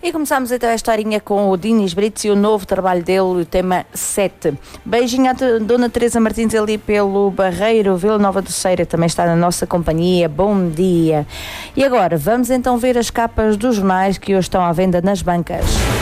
E começamos então a historinha com o Dinis Brits e o novo trabalho dele, o tema 7. Beijinho à Dona Teresa Martins ali pelo Barreiro, Vila Nova do Ceira, também está na nossa companhia. Bom dia. E agora, vamos então ver as capas dos jornais que hoje estão à venda nas bancas.